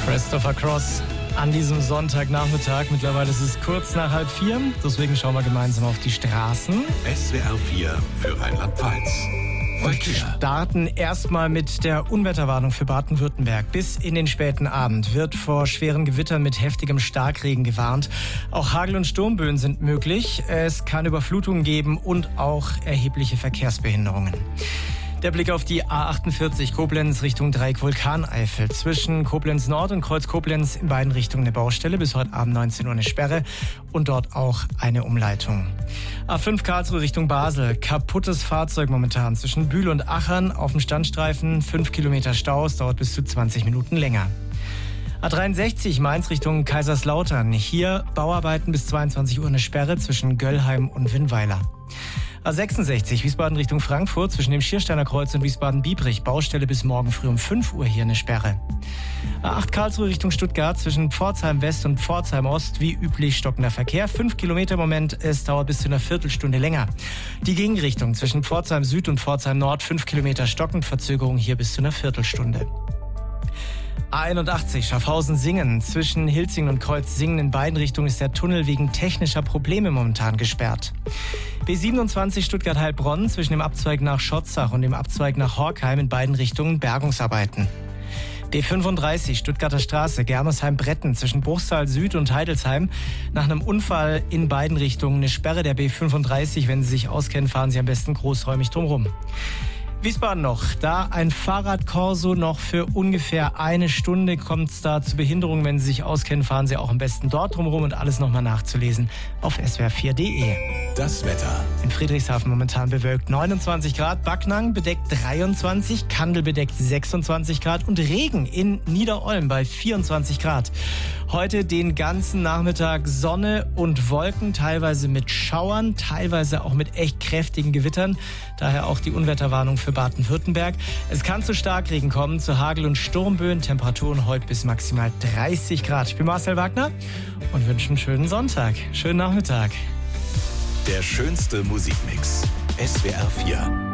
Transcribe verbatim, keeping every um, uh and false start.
Christopher Cross an diesem Sonntagnachmittag. Mittlerweile ist es kurz nach halb vier. Deswegen schauen wir gemeinsam auf die Straßen. S W R vier für Rheinland-Pfalz. Wir starten erstmal mit der Unwetterwarnung für Baden-Württemberg. Bis in den späten Abend wird vor schweren Gewittern mit heftigem Starkregen gewarnt. Auch Hagel- und Sturmböen sind möglich. Es kann Überflutungen geben und auch erhebliche Verkehrsbehinderungen. Der Blick auf die A achtundvierzig Koblenz Richtung Dreieck Vulkaneifel. Zwischen Koblenz Nord und Kreuz Koblenz in beiden Richtungen eine Baustelle. Bis heute Abend neunzehn Uhr eine Sperre und dort auch eine Umleitung. A fünf Karlsruhe Richtung Basel. Kaputtes Fahrzeug momentan zwischen Bühl und Achern auf dem Standstreifen. fünf Kilometer Stau. Es dauert bis zu zwanzig Minuten länger. A dreiundsechzig Mainz Richtung Kaiserslautern. Hier Bauarbeiten bis zweiundzwanzig Uhr eine Sperre zwischen Göllheim und Winnweiler. A sechsundsechzig Wiesbaden Richtung Frankfurt zwischen dem Schiersteiner Kreuz und Wiesbaden-Biebrich. Baustelle bis morgen früh um fünf Uhr hier eine Sperre. A acht Karlsruhe Richtung Stuttgart zwischen Pforzheim West und Pforzheim Ost wie üblich stockender Verkehr. Fünf Kilometer im Moment, es dauert bis zu einer Viertelstunde länger. Die Gegenrichtung zwischen Pforzheim Süd und Pforzheim Nord, fünf Kilometer stockend, Verzögerung hier bis zu einer Viertelstunde. A einundachtzig Schaffhausen-Singen. Zwischen Hilzingen und Kreuz-Singen in beiden Richtungen ist der Tunnel wegen technischer Probleme momentan gesperrt. B siebenundzwanzig Stuttgart-Heilbronn zwischen dem Abzweig nach Schotzach und dem Abzweig nach Horkheim in beiden Richtungen Bergungsarbeiten. B fünfunddreißig Stuttgarter Straße, Germersheim-Bretten zwischen Bruchsal Süd und Heidelsheim. Nach einem Unfall in beiden Richtungen eine Sperre der B fünfunddreißig. Wenn Sie sich auskennen, fahren Sie am besten großräumig drumherum. Wiesbaden noch, da ein Fahrradkorso noch für ungefähr eine Stunde kommt es da zu Behinderungen. Wenn Sie sich auskennen, fahren Sie auch am besten dort drumherum und alles nochmal nachzulesen auf S W R vier Punkt de. Das Wetter. In Friedrichshafen momentan bewölkt neunundzwanzig Grad, Backnang bedeckt dreiundzwanzig, Kandel bedeckt sechsundzwanzig Grad und Regen in Niederolm bei vierundzwanzig Grad. Heute den ganzen Nachmittag Sonne und Wolken, teilweise mit Schauern, teilweise auch mit echt kräftigen Gewittern. Daher auch die Unwetterwarnung für Baden-Württemberg. Es kann zu Starkregen kommen, zu Hagel- und Sturmböen. Temperaturen heute bis maximal dreißig Grad. Ich bin Marcel Wagner und wünsche einen schönen Sonntag. Schönen Nachmittag. Der schönste Musikmix. S W R vier.